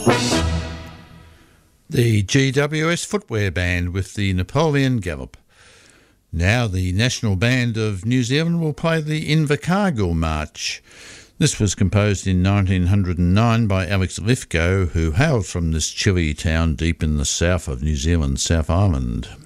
The GWS Footwear Band with the Napoleon Gallop. Now the National Band of New Zealand will play the Invercargill March. This was composed in 1909 by Alex Lithgow, who hailed from this chilly town deep in the south of New Zealand, South Island.